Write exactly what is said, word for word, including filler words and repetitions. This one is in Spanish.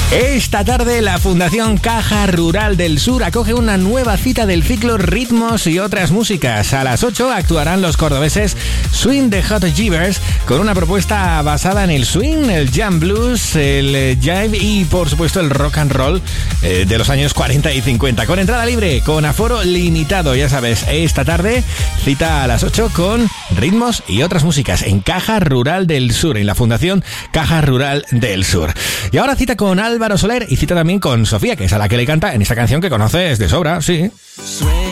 Esta tarde la Fundación Caja Rural del Sur acoge una nueva cita del ciclo Ritmos y otras músicas. A las ocho actuarán los cordobeses Swing the Hot Givers con una propuesta basada en el swing, el jam blues, el jive y por supuesto el rock and roll eh, de los años cuarenta y cincuenta. Con entrada libre, con aforo limitado, ya sabes, esta tarde cita a las ocho con Ritmos y otras músicas en Caja Rural del Sur, en la Fundación Caja Rural del Sur. Y ahora cita con Álvaro Soler y cita también con Sofía, que es a la que le canta en esta canción que conoces de sobra, sí.